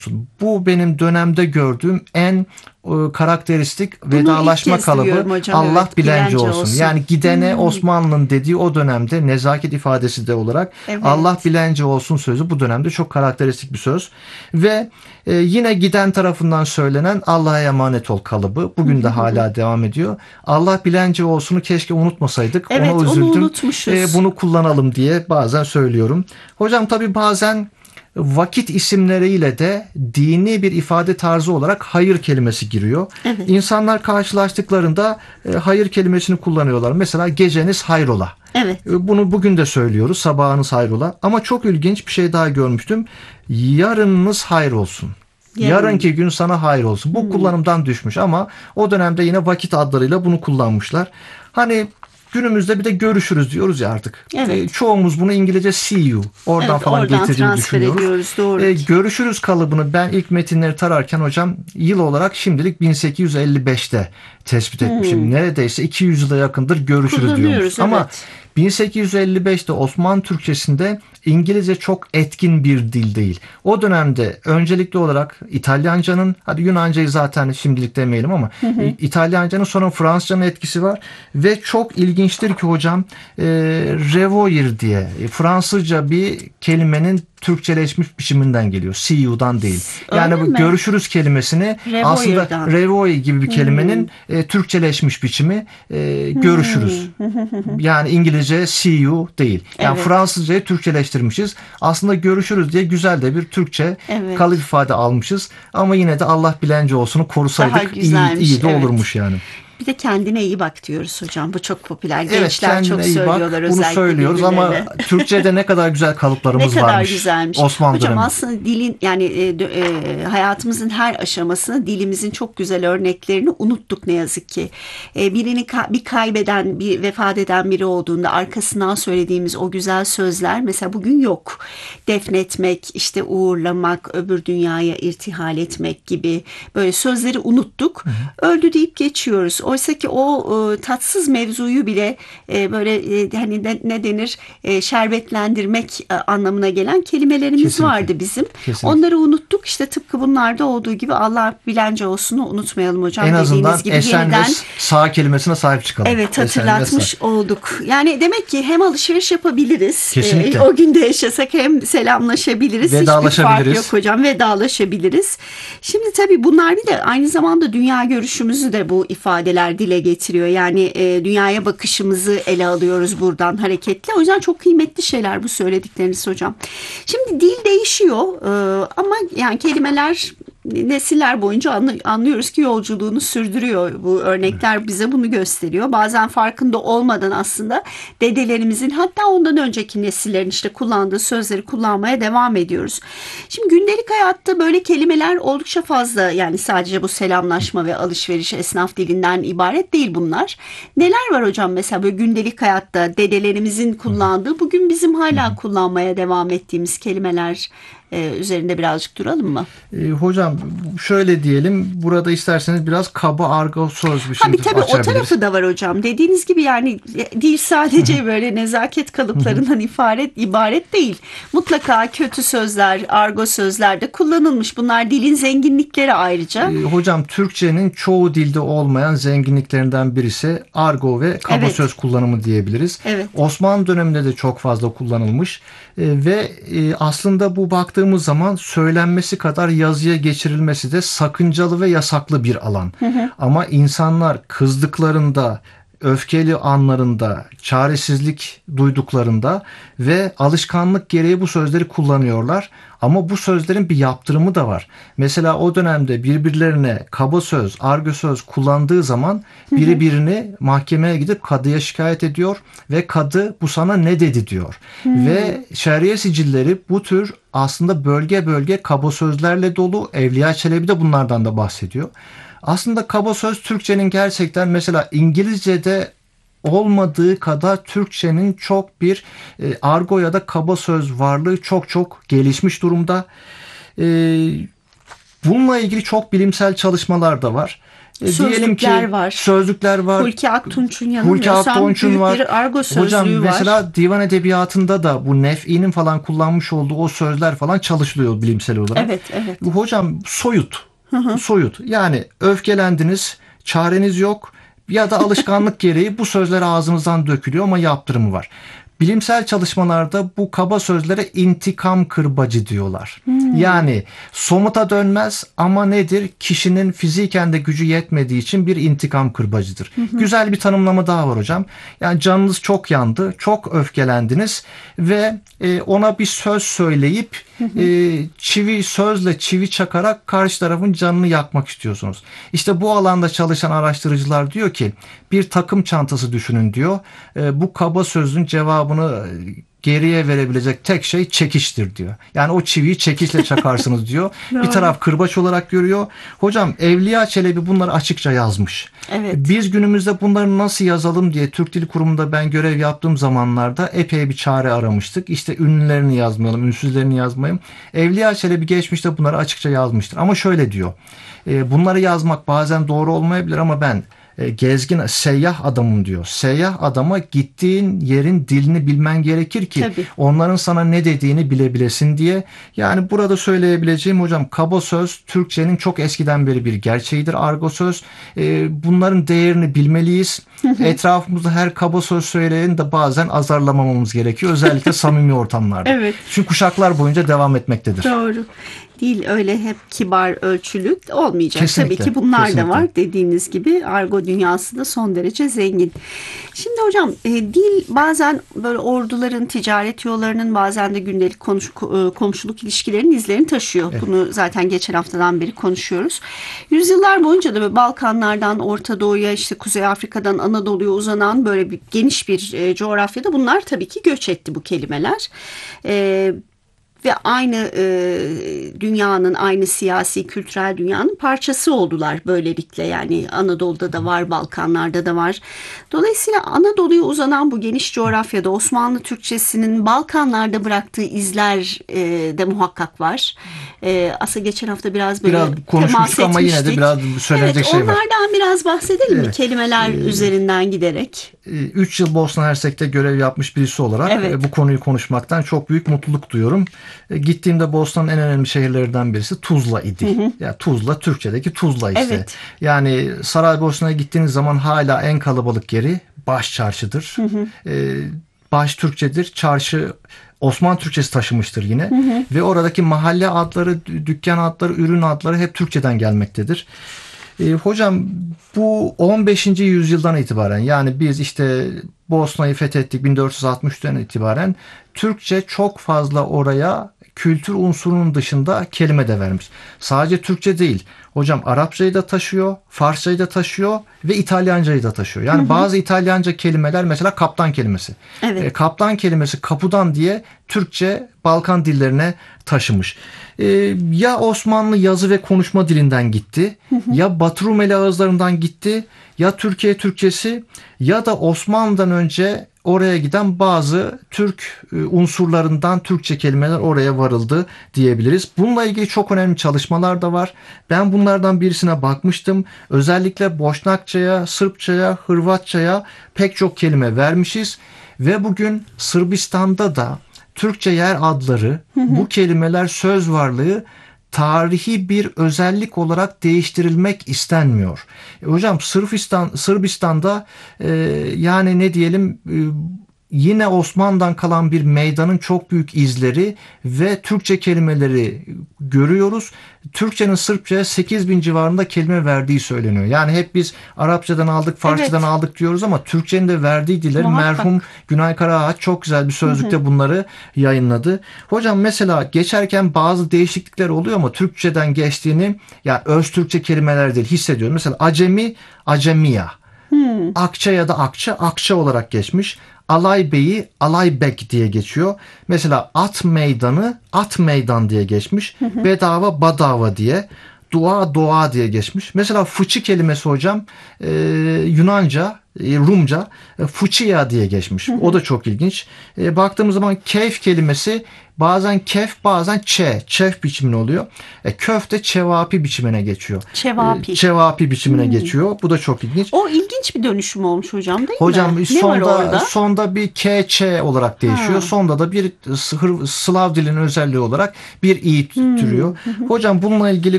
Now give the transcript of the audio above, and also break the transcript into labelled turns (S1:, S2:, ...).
S1: Bu benim dönemde gördüğüm en karakteristik
S2: Bunu ilk
S1: vedalaşma
S2: kez
S1: kalıbı.
S2: duyuyorum hocam.
S1: Allah
S2: Evet,
S1: bilence
S2: bilence
S1: olsun.
S2: olsun.
S1: Yani gidene Osmanlı'nın dediği o dönemde nezaket ifadesi de olarak Allah
S2: Evet.
S1: bilence olsun sözü bu dönemde çok karakteristik bir söz. Ve yine giden tarafından söylenen Allah'a emanet ol kalıbı bugün de hala devam ediyor. Allah bilence olsunu keşke unutmasaydık. Ona
S2: Evet, onu
S1: üzüldüm.
S2: unutmuşuz.
S1: Bunu kullanalım diye bazen söylüyorum. Hocam tabii bazen vakit isimleriyle de dini bir ifade tarzı olarak hayır kelimesi giriyor.
S2: Evet.
S1: İnsanlar karşılaştıklarında hayır kelimesini kullanıyorlar. Mesela geceniz hayrola.
S2: Evet.
S1: Bunu bugün de söylüyoruz. Sabahınız hayrola. Ama çok ilginç bir şey daha görmüştüm. Yarınınız hayır olsun.
S2: Yarın.
S1: Yarınki gün sana hayır olsun. Bu kullanımdan düşmüş ama o dönemde yine vakit adlarıyla bunu kullanmışlar. Hani günümüzde bir de görüşürüz diyoruz ya artık.
S2: Evet.
S1: Çoğumuz bunu İngilizce see you. Oradan
S2: Evet,
S1: falan
S2: oradan
S1: getirdiğini
S2: transfer
S1: düşünüyoruz.
S2: ediyoruz. Doğru.
S1: Görüşürüz kalıbını ben ilk metinleri tararken hocam yıl olarak şimdilik 1855'te tespit etmişim. Neredeyse 200 yıla yakındır görüşürüz diyormuş.
S2: Kullanıyoruz,
S1: Ama
S2: evet.
S1: 1855'te Osmanlı Türkçesinde İngilizce çok etkin bir dil değil. O dönemde öncelikli olarak İtalyancanın, hadi Yunancayı zaten şimdilik demeyelim ama İtalyancanın sonra Fransızcanın etkisi var ve çok ilginçtir ki hocam revoir diye Fransızca bir kelimenin Türkçeleşmiş biçiminden geliyor. See you'dan değil. Yani
S2: Öyle
S1: bu
S2: mi?
S1: görüşürüz kelimesini aslında
S2: Revoir'dan.
S1: revoir gibi bir kelimenin Türkçeleşmiş biçimi görüşürüz. Yani İngilizce see you değil. Yani
S2: Evet.
S1: Fransızcayı Türkçeleştirmişiz. Aslında görüşürüz diye güzel de bir Türkçe
S2: Evet.
S1: kalıp ifade almışız. Ama yine de Allah bilence olsunu
S2: Daha
S1: korusaydık
S2: güzelmiş,
S1: iyi de
S2: evet.
S1: olurmuş yani.
S2: Bir de kendine iyi bak diyoruz hocam. Bu çok popüler.
S1: Evet,
S2: Gençler çok
S1: kendine iyi bak.
S2: söylüyorlar
S1: Bunu
S2: özellikle
S1: söylüyoruz ama
S2: birbirlerine.
S1: Türkçe'de ne kadar güzel
S2: Ne
S1: kalıplarımız
S2: kadar
S1: varmış.
S2: güzelmiş.
S1: Osmanlı
S2: Hocam
S1: dönemi.
S2: aslında dilin yani hayatımızın her aşamasını dilimizin çok güzel örneklerini unuttuk ne yazık ki. Birini bir kaybeden, bir vefat eden biri olduğunda arkasından söylediğimiz o güzel sözler mesela bugün yok. Defnetmek, işte uğurlamak, öbür dünyaya irtihal etmek gibi böyle sözleri unuttuk. Öldü deyip geçiyoruz. Oysa ki o tatsız mevzuyu bile böyle hani ne denir şerbetlendirmek anlamına gelen kelimelerimiz
S1: Kesinlikle.
S2: vardı bizim.
S1: Kesinlikle.
S2: Onları unuttuk. İşte tıpkı bunlarda olduğu gibi Allah bilence olsunu unutmayalım hocam.
S1: En azından
S2: Dediğiniz gibi
S1: esen
S2: yeniden
S1: ve sağ kelimesine sahip çıkalım.
S2: evet
S1: Esen ve
S2: hatırlatmış
S1: sağ.
S2: olduk. Yani demek ki hem alışveriş yapabiliriz.
S1: Kesinlikle.
S2: O günde yaşasak hem selamlaşabiliriz. Hiçbir fark
S1: Vedalaşabiliriz.
S2: yok hocam. Vedalaşabiliriz. Şimdi tabii bunlar bir de aynı zamanda dünya görüşümüzü de bu ifadeler dile getiriyor. Yani dünyaya bakışımızı ele alıyoruz buradan hareketle. O yüzden çok kıymetli şeyler bu söyledikleriniz hocam. Şimdi dil değişiyor ama yani kelimeler nesiller boyunca anlıyoruz ki yolculuğunu sürdürüyor. Bu örnekler bize bunu gösteriyor. Bazen farkında olmadan aslında dedelerimizin hatta ondan önceki nesillerin işte kullandığı sözleri kullanmaya devam ediyoruz. Şimdi gündelik hayatta böyle kelimeler oldukça fazla yani sadece bu selamlaşma ve alışveriş esnaf dilinden ibaret değil bunlar. Neler var hocam mesela böyle gündelik hayatta dedelerimizin kullandığı bugün bizim hala kullanmaya devam ettiğimiz kelimeler üzerinde birazcık duralım mı?
S1: Hocam şöyle diyelim burada isterseniz biraz kaba argo söz bir şey
S2: Tabii o
S1: açabiliriz.
S2: tarafı da var hocam. Dediğiniz gibi yani dil sadece böyle nezaket kalıplarından ibaret değil. Mutlaka kötü sözler, argo sözler de kullanılmış. Bunlar dilin zenginlikleri ayrıca.
S1: Hocam Türkçenin çoğu dilde olmayan zenginliklerinden birisi argo ve kaba
S2: Evet.
S1: söz kullanımı diyebiliriz.
S2: Evet.
S1: Osmanlı döneminde de çok fazla kullanılmış ve aslında bu baktığımız zaman söylenmesi kadar yazıya geçirilmesi de sakıncalı ve yasaklı bir alan. Ama insanlar kızdıklarında, öfkeli anlarında, çaresizlik duyduklarında ve alışkanlık gereği bu sözleri kullanıyorlar. Ama bu sözlerin bir yaptırımı da var. Mesela o dönemde birbirlerine kaba söz, argo söz kullandığı zaman biri birini mahkemeye gidip kadıya şikayet ediyor ve kadı bu sana ne dedi diyor. Ve şer'iye sicilleri bu tür aslında bölge bölge kaba sözlerle dolu. Evliya Çelebi de bunlardan da bahsediyor. Aslında kaba söz Türkçenin gerçekten mesela İngilizce'de olmadığı kadar Türkçenin çok bir argo ya da kaba söz varlığı çok gelişmiş durumda. Bununla ilgili çok bilimsel çalışmalar da var. Diyelim ki
S2: Sözlükler var.
S1: Sözlükler var.
S2: Hulki Aktunç'un
S1: Hulki
S2: yanılmıyorsam
S1: Aktunç'un
S2: büyük
S1: var.
S2: bir argo sözlüğü
S1: Hocam
S2: var.
S1: mesela divan edebiyatında da bu Nef'i'nin falan kullanmış olduğu o sözler falan çalışılıyor bilimsel olarak.
S2: Evet, evet.
S1: Hocam soyut. Soyut. Yani öfkelendiniz, çareniz yok ya da alışkanlık gereği bu sözler ağzınızdan dökülüyor ama yaptırımı var. Bilimsel çalışmalarda bu kaba sözlere intikam kırbacı diyorlar. Yani somuta dönmez ama nedir? Kişinin fiziken de gücü yetmediği için bir intikam kırbacıdır. Güzel bir tanımlama daha var hocam. Yani canınız çok yandı, çok öfkelendiniz ve ona bir söz söyleyip sözle çivi çakarak karşı tarafın canını yakmak istiyorsunuz. İşte bu alanda çalışan araştırıcılar diyor ki bir takım çantası düşünün diyor. Bu kaba sözün cevabını geriye verebilecek tek şey çekiştir diyor. Yani o çiviyi çekişle çakarsınız diyor. Bir taraf kırbaç olarak görüyor. Hocam Evliya Çelebi bunları açıkça yazmış.
S2: Evet.
S1: Biz günümüzde bunları nasıl yazalım diye Türk Dil Kurumu'nda ben görev yaptığım zamanlarda epey bir çare aramıştık. İşte ünlülerini yazmayalım, ünsüzlerini yazmayalım. Evliya Çelebi geçmişte bunları açıkça yazmıştır. Ama şöyle diyor. Bunları yazmak bazen doğru olmayabilir ama ben gezgin, seyyah adamım diyor. Seyyah adama gittiğin yerin dilini bilmen gerekir ki
S2: Tabii.
S1: onların sana ne dediğini bilebilesin diye. Yani burada söyleyebileceğim hocam kaba söz Türkçenin çok eskiden beri bir gerçeğidir. Argo söz. Bunların değerini bilmeliyiz. Etrafımızda her kaba söz söyleyeni de bazen azarlamamamız gerekiyor. Özellikle samimi ortamlarda.
S2: Evet.
S1: Çünkü kuşaklar boyunca devam etmektedir.
S2: Doğru. Değil öyle hep kibar ölçülü olmayacak.
S1: Kesinlikle,
S2: Tabii ki bunlar
S1: kesinlikle.
S2: da var. Dediğiniz gibi argo dünyası da son derece zengin. Şimdi hocam dil bazen böyle orduların ticaret yollarının bazen de gündelik komşuluk ilişkilerinin izlerini taşıyor.
S1: Evet.
S2: Bunu zaten geçen haftadan beri konuşuyoruz. Yüzyıllar boyunca da böyle Balkanlardan Orta Doğu'ya işte Kuzey Afrika'dan Anadolu'ya uzanan böyle bir geniş bir coğrafyada bunlar tabii ki göç etti bu kelimeler. Ve aynı dünyanın, aynı siyasi, kültürel dünyanın parçası oldular böylelikle. Yani Anadolu'da da var, Balkanlar'da da var. Dolayısıyla Anadolu'ya uzanan bu geniş coğrafyada Osmanlı Türkçesinin Balkanlar'da bıraktığı izler de muhakkak var. Aslında geçen hafta biraz böyle
S1: konuşmuştuk
S2: temas
S1: ama yine de
S2: etmiştik.
S1: biraz söylenecek şey var.
S2: Onlardan biraz bahsedelim mi?
S1: Evet.
S2: Kelimeler üzerinden giderek.
S1: 3 yıl Bosna Hersek'te görev yapmış birisi olarak
S2: Evet.
S1: bu konuyu konuşmaktan çok büyük mutluluk duyuyorum. Gittiğimde Bosna'nın en önemli şehirlerinden birisi Tuzla idi. Yani Tuzla Türkçedeki Tuzla işte.
S2: Evet.
S1: Yani Saraybosna'ya gittiğiniz zaman hala en kalabalık yeri Baş Çarşı'dır. Baş Türkçedir. Çarşı Osmanlı Türkçesi taşımıştır yine. Ve oradaki mahalle adları, dükkan adları, ürün adları hep Türkçeden gelmektedir. Hocam bu 15. yüzyıldan itibaren yani biz işte Bosna'yı fethettik 1460'tan itibaren Türkçe çok fazla oraya kültür unsurunun dışında kelime de vermiş. Sadece Türkçe değil. Hocam Arapçayı da taşıyor, Farsçayı da taşıyor ve İtalyancayı da taşıyor. Yani bazı İtalyanca kelimeler mesela kaptan kelimesi.
S2: Evet.
S1: Kaptan kelimesi kapudan diye Türkçe Balkan dillerine taşımış. Ya Osmanlı yazı ve konuşma dilinden gitti, ya Batı Rumeli ağızlarından gitti, ya Türkiye Türkçesi ya da Osmanlı'dan önce oraya giden bazı Türk unsurlarından Türkçe kelimeler oraya varıldı diyebiliriz. Bununla ilgili çok önemli çalışmalar da var. Ben bunlardan birisine bakmıştım. Özellikle Boşnakçaya, Sırpçaya, Hırvatçaya pek çok kelime vermişiz. Ve bugün Sırbistan'da da Türkçe yer adları, bu kelimeler söz varlığı tarihi bir özellik olarak değiştirilmek istenmiyor. Hocam Sırbistan'da yani ne diyelim yine Osmanlı'dan kalan bir meydanın çok büyük izleri ve Türkçe kelimeleri görüyoruz. Türkçenin Sırpça'ya 8.000 civarında kelime verdiği söyleniyor. Yani hep biz Arapçadan aldık, Farsçadan aldık diyoruz ama Türkçenin de verdiği dilleri merhum Günay Karaağaç çok güzel bir sözlükte bunları yayınladı. Hocam mesela geçerken bazı değişiklikler oluyor ama Türkçeden geçtiğini yani öz Türkçe kelimeler değil hissediyorum. Mesela acemi, acemiya. Akça ya da akça, akça olarak geçmiş. Alay Bey'i Alaybek diye geçiyor. Mesela at meydanı at meydan diye geçmiş. Bedava badava diye. Dua doğa diye geçmiş. Mesela fıçı kelimesi hocam Yunanca Rumca fuçiya diye geçmiş. O da çok ilginç. Baktığımız zaman keyf kelimesi bazen kef bazen çef biçimine oluyor. Köfte çevapi biçimine geçiyor. Çevapi biçimine geçiyor. Bu da çok ilginç.
S2: O ilginç bir dönüşüm olmuş hocam değil mi?
S1: Hocam
S2: Ne var orada?
S1: sonda bir ç olarak değişiyor. Sonda da bir Slav dilinin özelliği olarak bir i türüyor. Hocam bununla ilgili